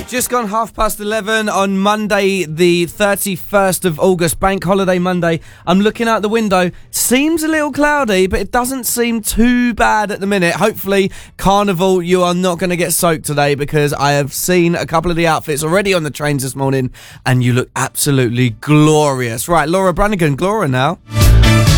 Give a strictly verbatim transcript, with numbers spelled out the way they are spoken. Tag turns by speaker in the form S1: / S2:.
S1: Just gone half past eleven on Monday, the thirty-first of August, bank holiday Monday. I'm looking out the window. Seems a little cloudy, but it doesn't seem too bad at the minute. Hopefully, Carnival, you are not going to get soaked today, because I have seen a couple of the outfits already on the trains this morning, and you look absolutely glorious. Right, Laura Branigan, Glora now.